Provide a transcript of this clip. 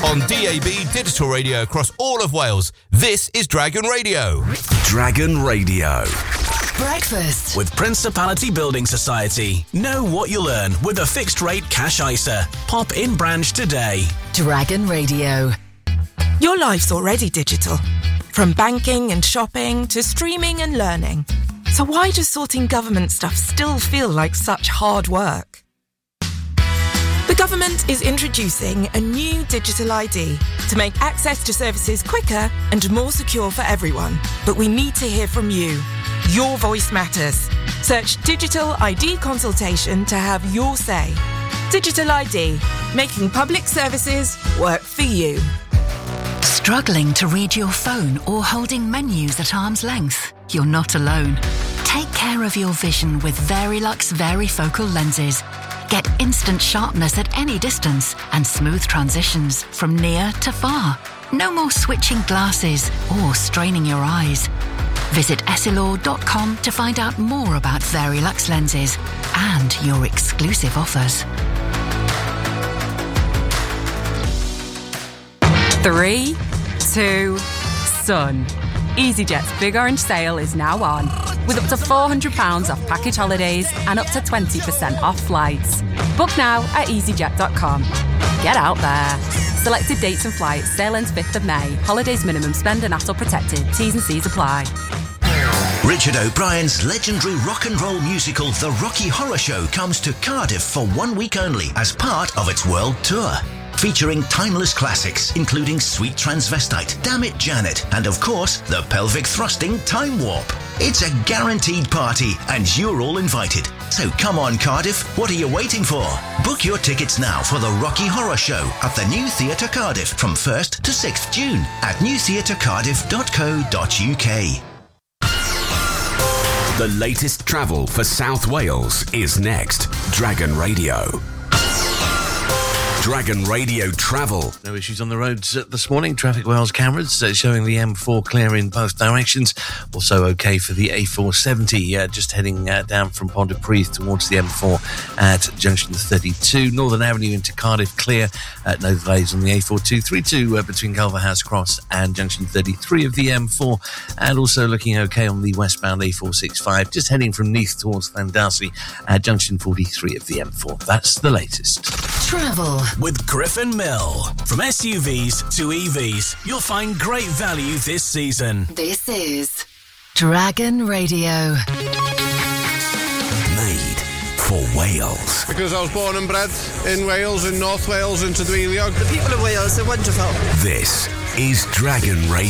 On DAB digital radio across all of Wales, this is Dragon Radio. Dragon Radio. Breakfast with Principality Building Society. Know what you'll earn with a fixed rate cash ISA. Pop in branch today. Dragon Radio. Your life's already digital. From banking and shopping to streaming and learning. So why does sorting government stuff still feel like such hard work? The government is introducing a new digital ID to make access to services quicker and more secure for everyone. But we need to hear from you. Your voice matters. Search Digital ID Consultation to have your say. Digital ID, making public services work for you. Struggling to read your phone or holding menus at arm's length? You're not alone. Take care of your vision with Verilux Varifocal lenses. Get instant sharpness at any distance and smooth transitions from near to far. No more switching glasses or straining your eyes. Visit essilor.com to find out more about Verilux lenses and your exclusive offers. 3, 2, Sun. EasyJet's Big Orange Sale is now on, with up to £400 off package holidays and up to 20% off flights. Book now at easyjet.com. Get out there. Selected dates and flights. Sale ends 5th of May. Holidays minimum spend and ATOL protected. T's and C's apply. Richard O'Brien's legendary rock and roll musical The Rocky Horror Show comes to Cardiff for 1 week only as part of its world tour. Featuring timeless classics, including Sweet Transvestite, Damn It Janet, and of course, the pelvic thrusting Time Warp. It's a guaranteed party, and you're all invited. So come on, Cardiff, what are you waiting for? Book your tickets now for the Rocky Horror Show at the New Theatre Cardiff from 1st to 6th June at newtheatrecardiff.co.uk. The latest travel for South Wales is next. Dragon Radio. Dragon Radio Travel. No issues on the roads this morning. Traffic Wales cameras showing the M4 clear in both directions. Also okay for the A470, just heading down from Pontypridd towards the M4 at junction 32. Northern Avenue into Cardiff clear. No delays on the A4232 between Culverhouse Cross and junction 33 of the M4. And also looking okay on the westbound A465, just heading from Neath towards Llandasi at junction 43 of the M4. That's the latest. Travel with Griffin Mill. From SUVs to EVs, you'll find great value this season. This is Dragon Radio. Made for Wales. Because I was born and bred in Wales, in North Wales, in Tudwiliog. The people of Wales are wonderful. This is Dragon Radio.